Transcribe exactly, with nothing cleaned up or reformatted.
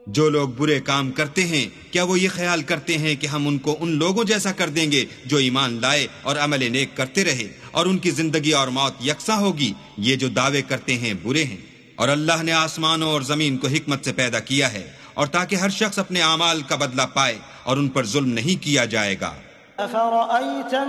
जो लोग बुरे काम करते हैं, क्या वो ये ख्याल करते हैं कि हम उनको उन लोगों जैसा कर देंगे जो ईमान लाए और अमल नेक करते रहे और उनकी जिंदगी और मौत यकसा होगी? ये जो दावे करते हैं बुरे हैं। और अल्लाह ने आसमानों और जमीन को हिकमत से पैदा किया है और ताकि हर शख्स अपने आमाल का बदला पाए और उन पर जुल्म नहीं किया जाएगा।